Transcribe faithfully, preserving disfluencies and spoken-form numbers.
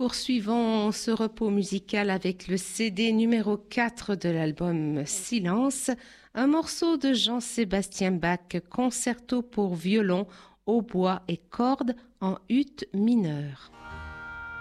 Poursuivons ce repos musical avec le C D numéro quatre de l'album Silence, un morceau de Jean-Sébastien Bach, concerto pour violon, hautbois et cordes en ut mineur.